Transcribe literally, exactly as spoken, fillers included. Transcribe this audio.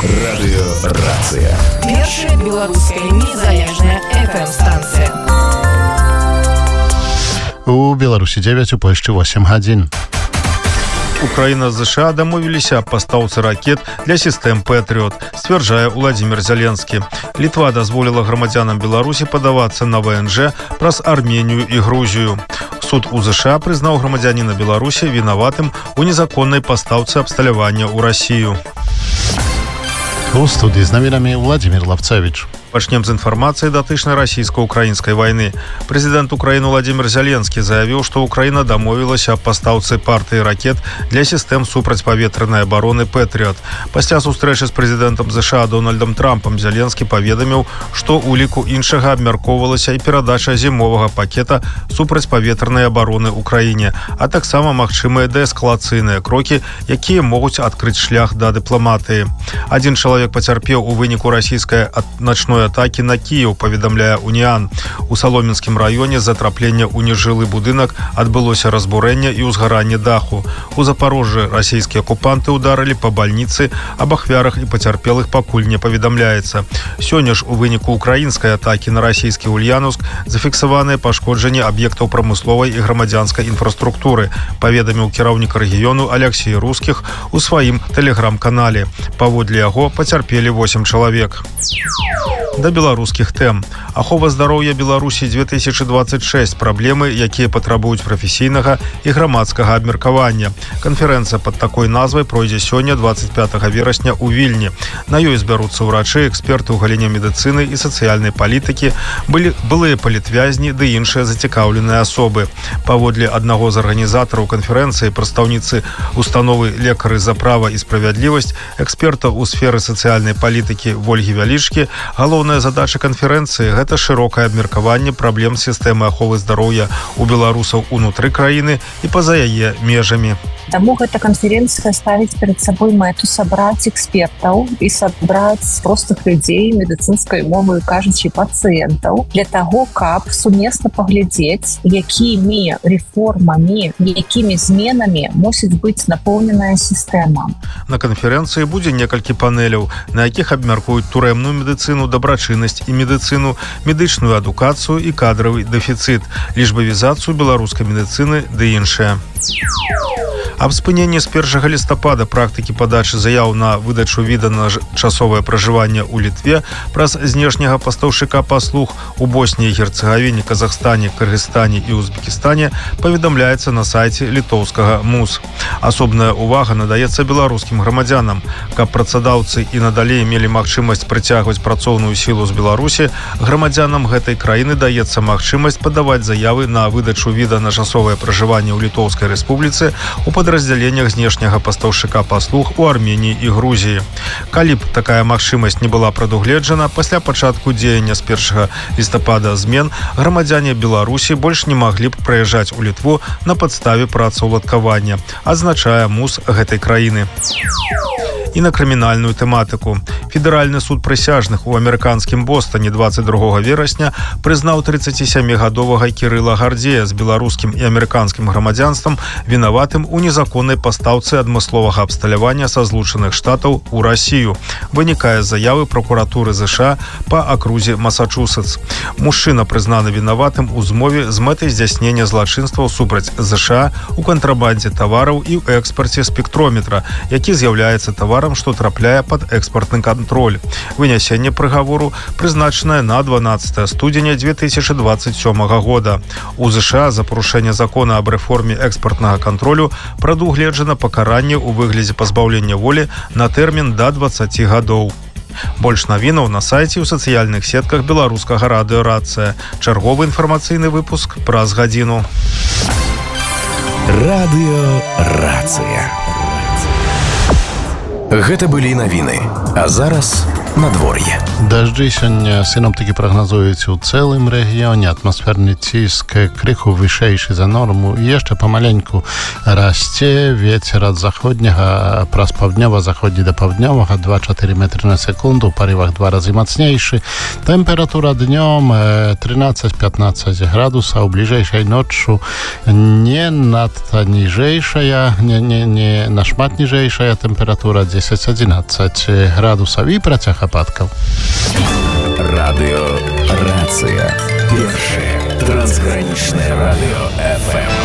Радыёрацыя. Першая беларуская незалежная эф эм-станцыя. У Беларусі дзевяць, у Польшчы восемь гадзін. Украина з США дамовіліся аб пастаўцы ракет для сістэм «Пэтрыот», сцвярджае Владзімір Зеленскі. Літва дазволіла грамадзянам Беларусі падавацца на вэ эн жэ праз Арменію і Грузію. Суд у США прызнаў грамадзяніна Беларусі вінаватым у незаконнай пастаўцы абсталявання ў Расію. У студии з навінамі Владимир Лавцевич. Пачнем з інфармацыі датычнай расійска-украінскай вайны. Прэзідэнт Украіны Владзімір Зеленскі заявіў, што Украіна дамовілася аб пастаўцы партыі ракет для сістэм супрацьпаветранай абароны «Пэтрыот». Пасля сустрэчы з прэзідэнтам США Дональдам Трампам Зеленскі паведаміў, што ў ліку іншага абмяркоўвалася і перадача зімовага пакета супрацьпаветранай абароны ўкраіне, а таксама магчымыя дээскалацыйныя крокі, якія могуць адкрыць шлях да дыпламатыі. Адзін чалавек пацярпеў у выніку расійскай начной атакі на Кіеў, паведамляе Уніан. У Саломінскім раёне з-за траплення ў нежылы будынак адбылося разбурэнне і ўзгаранне даху. У Запарожжы расійскія акупанты ударылі па бальніцы, аб ахвярах і пацярпелых пакуль не паведамляецца. Сёння ж у выніку украінскай атакі на расійскі Ульянаўск зафіксаваныя пашкоджанні аб'ектаў прамысловай і грамадзянскай інфраструктуры, паведаміў кіраўнік рэгіёну Алексей Рускіх у сваім тэлеграм-канале. Паводле яго пацярпелі восемь чалавек. Да беларускіх тэм. Ахова здароўя Беларусі две тысячи двадцать шесть. Праблемы, якія патрабуюць прафесійнага і грамадскага абмеркавання. Канферэнцыя пад такой назвай пройдзе сёння, двадцать пятага верасня, у Вільні. На ёй збяруцца ўрачы, эксперты ў галіне медыцыны і сацыяльнай палітыкі, былі былыя палітвязні ды іншыя зацікаўленыя асобы. Паводле аднаго з арганізатараў канферэнцыі, прадстаўніцы установы «Лекары за права і справядлівасць», эксперта ў сферы сацыяльнай палітыкі Вольгі Вялічкі, галоўная задача канферэнцыі – гэта шырокае абмеркаванне праблем сістэмы аховы здароўя у беларусаў унутры краіны і па-за яе межамі. Таму гэта канферэнцыя ставіць перад сабой мэту сабраць экспертаў і сабраць простых людзей медыцынскай мовай кажучы пацыентаў для таго, каб сумесна паглядзець, якімі рэформамі, якімі зменамі мусіць быць напоўненая сістэма. На канферэнцыі будзе некалькі панеляў, на якіх абмяркуюць турэмную медыцыну, дабрачыннасць і медыцыну, медычную адукацыю і кадравы дэфіцыт, лічбавізацыю беларускай медыцыны ды іншае. Аб спыненні з першага лістапада практыкі падачы заяў на выдачу віда на часовае пражыванне ў Літве праз знешняга пастаўшчыка паслуг у Босніі і Герцэгавіне, Казахстане, Кыргызстане і Узбекістане паведамляецца на сайце літоўскага МУС. Асобная ўвага надаецца беларускім грамадзянам. Каб працадаўцы і надалей мелі магчымасць прыцягваць працоўную сілу з Беларусі, грамадзянам гэтай краіны даецца магчымасць падаваць заявы на выдачу віда на часовае пражыванне ў Літоўскай рэспубліцы у падраздзяленнях знешняга пастаўшчыка паслуг у Арменіі і Грузіі. Калі б такая магчымасць не была прадугледжана, пасля пачатку дзеяння з першага лістапада змен грамадзяне Беларусі больш не маглі б прыязджаць у Літву на падставе працаўладкавання, адзначае МУС гэтай краіны. І на крымінальную тэматыку. Федэральны суд прысяжных у амерыканскім Бостане двадцать другога верасня прызнаў тридцатисемігадовага Кірыла Гардзея з беларускім і амерыканскім грамадзянствам вінаватым у незаконнай пастаўцы адмысловага абсталявання са злучаных штатаў у Расію. Вынікае з заявы прокуратуры ЗША па акрузе Масачусетс. Мужчына прызнаны вінаватым у змове з мэтай здзяйснення злачынстваў супраць ЗША у кантрабандзе тавараў і ў экспарце спектрометра, які з'яўляецца таварам, што трапляе пад экспартны кантроль. Вынясенне прыгавору прызначанае на дванаццатае студзеня две тысячи двадцать сёмага года. У ЗША за парушэнне закона аб рэформе экспартнага кантролю прадугледжана пакаранне ў выглядзе пазбаўлення волі на тэрмін да дваццаці гадоў. Больш навінаў на сайце ў сацыяльных сетках беларускага радыёрацыя. Чарговы інфармацыйны выпуск праз гадзіну. Радыёрацыя. Гэта былі навіны. А зараз надвор'е. Дажджы сёння сіноптыкі прагназуюць у цэлым рэгіёне. Атмасферны ціск крыху вышэйшы за норму і яшчэ памаленьку расце. Вецер ад заходняга праз паўднёва-заходні да паўднёвага два-чатыры метры на секунду, у парывах два разы мацнейшы. Тэмпература днём тринадцать-пятнадцать градусаў, бліжэйшай ноччу не надта ніжэйшая, не, не, не нашмат ніжэйшая тэмпература дзесяць-адзінаццаць градусаў і працяг ападкаў. Радыё Рацыя. Першае трансгранічнае радыё эф эм.